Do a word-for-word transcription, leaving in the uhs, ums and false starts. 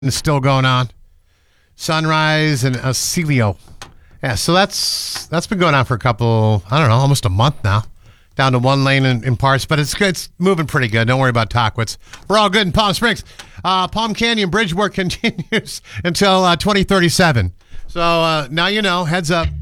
is still going on. Sunrise and Acelio. Yeah, so that's that's been going on for a couple, I don't know, almost a month now. Down to one lane in, in parts, but it's good. It's moving pretty good. Don't worry about Tockwitz. We're all good in Palm Springs. Uh, Palm Canyon bridge work continues until uh, twenty thirty-seven. So uh, now you know, heads up.